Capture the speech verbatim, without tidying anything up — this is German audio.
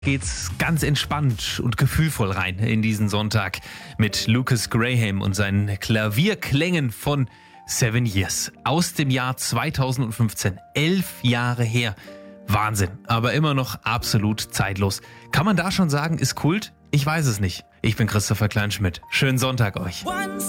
Geht's ganz entspannt und gefühlvoll rein in diesen Sonntag mit Lucas Graham und seinen Klavierklängen von Seven Years aus dem Jahr zweitausendfünfzehn. Elf Jahre her. Wahnsinn, aber immer noch absolut zeitlos. Kann man da schon sagen, ist Kult? Ich weiß es nicht. Ich bin Christopher Kleinschmidt. Schönen Sonntag euch.